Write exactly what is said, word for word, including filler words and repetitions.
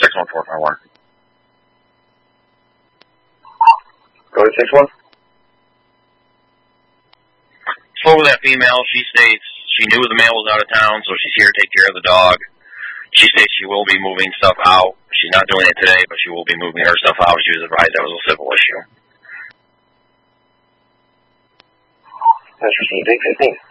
six one four five one. Go to six one. Spoke with that female. She states she knew the male was out of town, so she's here to take care of the dog. She states she will be moving stuff out. She's not doing it today, but she will be moving her stuff out. She was advised that was a civil issue. That's received eight fifteen.